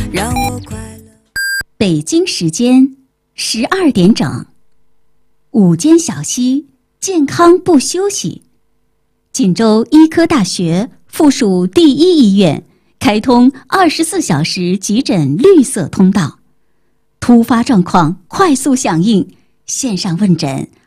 让我快乐。 北京时间12点整，午间小溪，健康不休息。锦州医科大学附属第一医院开通24小时急诊绿色通道，突发状况快速响应，线上问诊